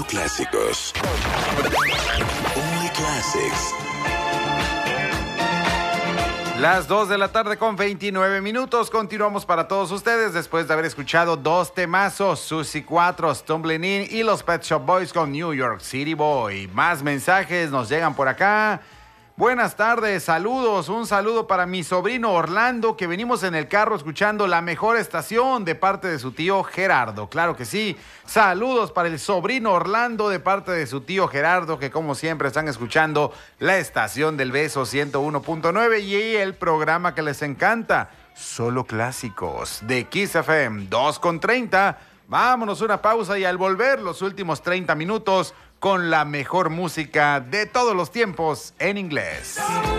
Clásicos. Only Classics. Las 2 de la tarde con 29 minutos. Continuamos para todos ustedes después de haber escuchado dos temazos: Susie 4, Stumbling In, y los Pet Shop Boys con New York City Boy. Más mensajes nos llegan por acá. Buenas tardes, saludos, un saludo para mi sobrino Orlando, que venimos en el carro escuchando la mejor estación, de parte de su tío Gerardo. Claro que sí, saludos para el sobrino Orlando de parte de su tío Gerardo, que como siempre están escuchando la estación del Beso 101.9 y el programa que les encanta, Solo Clásicos, de Kiss FM 2:30. Vámonos una pausa y al volver los últimos 30 minutos con la mejor música de todos los tiempos en inglés.